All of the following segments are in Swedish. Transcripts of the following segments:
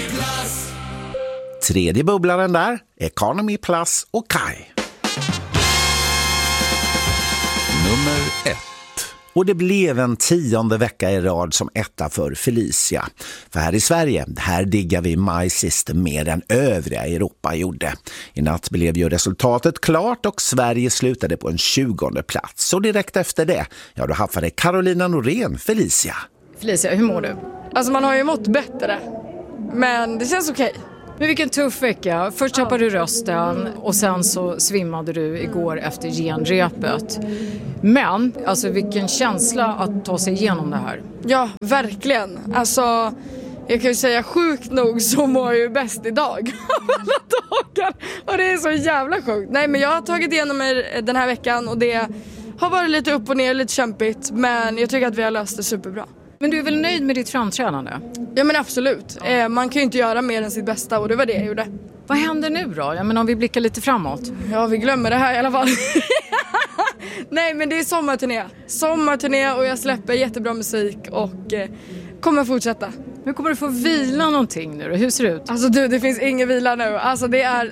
Tredje bubblaren där, Economy Plus och Kai. Nummer 1. Och det blev en 10:e vecka i rad som etta för Felicia. För här i Sverige, här diggar vi My Sister mer än övriga Europa gjorde. I natt blev ju resultatet klart och Sverige slutade på en 20:e plats. Och direkt efter det, ja då haffade Carolina Norén Felicia. Felicia, hur mår du? Alltså man har ju mått bättre, men det känns okej. Men vilken tuff vecka. Först tappade du rösten och sen så svimmade du igår efter genrepet. Men, alltså vilken känsla att ta sig igenom det här. Ja, verkligen. Alltså, jag kan ju säga sjukt nog så mår jag ju bäst idag av alla dagar. Och det är så jävla sjukt. Nej, men jag har tagit igenom mig den här veckan och det har varit lite upp och ner, lite kämpigt. Men jag tycker att vi har löst det superbra. Men du är väl nöjd med ditt framträdande? Ja, men absolut. Man kan ju inte göra mer än sitt bästa och det var det jag gjorde. Vad händer nu då? Ja, men om vi blickar lite framåt. Ja, vi glömmer det här i alla fall. Nej, men det är sommarturné. Sommarturné och jag släpper jättebra musik och kommer fortsätta. Nu kommer du få vila någonting nu då. Hur ser det ut? Alltså du, det finns ingen vila nu. Alltså det är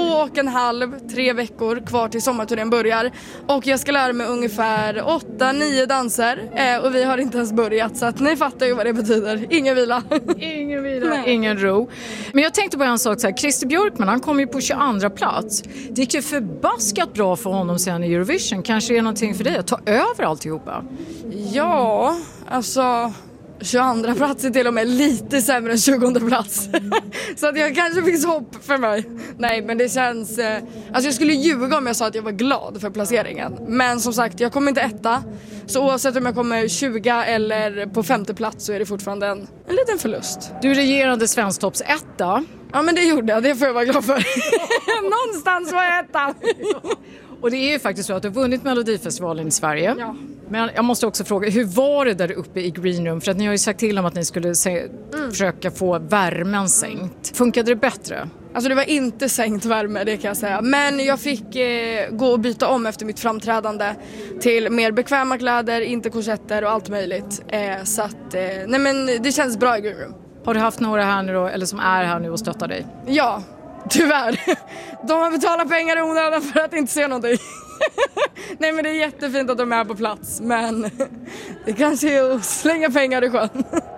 2,5-3 veckor kvar till sommarturnén börjar. Och jag ska lära mig ungefär 8-9 danser. Och vi har inte ens börjat, så att ni fattar ju vad det betyder. Ingen vila. Ingen vila, ingen ro. Men jag tänkte på en sak så här. Christer Björkman, han kom ju på 22:a plats. Det gick ju förbaskat bra för honom sen i Eurovision. Kanske är det någonting för dig att ta över alltihopa? Ja, alltså... 22 plats är till och med lite sämre än 20:e plats. Så att jag kanske finns hopp för mig. Nej, men det känns... Alltså jag skulle ljuga om jag sa att jag var glad för placeringen. Men som sagt, jag kommer inte etta. Så oavsett om jag kommer 20 eller på 5:e plats så är det fortfarande en liten förlust. Du regerade Svensktops etta. Ja, men det gjorde jag. Det får jag vara glad för. Någonstans var jag etta. Och det är ju faktiskt så att du har vunnit Melodifestivalen i Sverige. Ja. Men jag måste också fråga, hur var det där uppe i Green Room? För att ni har ju sagt till om att ni skulle försöka få värmen sänkt. Funkade det bättre? Alltså det var inte sänkt värme, det kan jag säga. Men jag fick gå och byta om efter mitt framträdande till mer bekväma kläder, inte korsetter och allt möjligt. Så att, nej men det känns bra i Green Room. Har du haft några här nu då, eller som är här nu och stöttar dig? Ja, tyvärr. De har betalat pengar i onödan för att inte se någonting. Nej, men det är jättefint att de är på plats. Men det kanske är att slänga pengar i sjön.